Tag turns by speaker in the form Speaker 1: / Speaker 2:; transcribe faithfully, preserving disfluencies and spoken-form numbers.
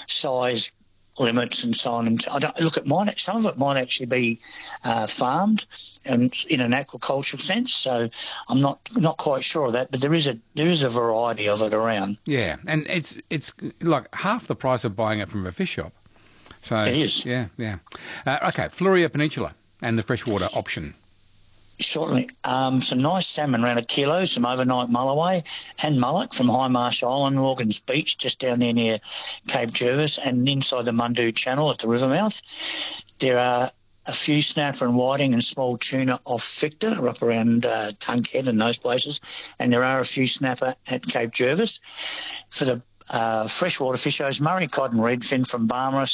Speaker 1: size limits and so on. And I don't look at mine. Some of it might actually be uh, farmed and in an aquacultural sense. So I'm not not quite sure of that, but there is a there is a variety of it around.
Speaker 2: Yeah, and it's it's like half the price of buying it from a fish shop. So
Speaker 1: it is.
Speaker 2: Yeah, yeah. Uh, okay, Fleurieu Peninsula and the freshwater option.
Speaker 1: Shortly, um, some nice salmon, around a kilo, some overnight mulloway and mullet from High Marsh Island, Morgan's Beach, just down there near Cape Jervis, and inside the Mundu Channel at the river mouth. There are a few snapper and whiting and small tuna off Victor, up around uh, Tunkhead and those places, and there are a few snapper at Cape Jervis. For the uh, freshwater fishers, Murray cod and redfin from Barmera,